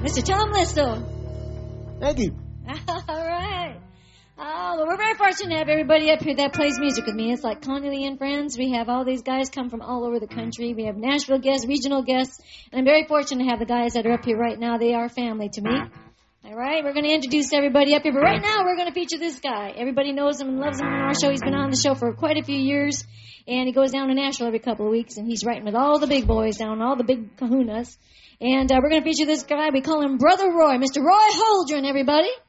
Mr. Tom Listo. Thank you. All right. Oh, well, we're very fortunate to have everybody up here that plays music with me. It's like Connolly and Friends. We have all these guys come from all over the country. We have Nashville guests, regional guests, and I'm very fortunate to have the guys that are up here right now. They are family to me. All right, we're going to introduce everybody up here, but right now we're going to feature this guy. Everybody knows him and loves him on our show. He's been on the show for quite a few years, and he goes down to Nashville every couple of weeks, and he's writing with all the big boys down, all the big kahunas. And we're going to feature this guy. We call him Brother Roy, Mr. Roy Holdren, everybody.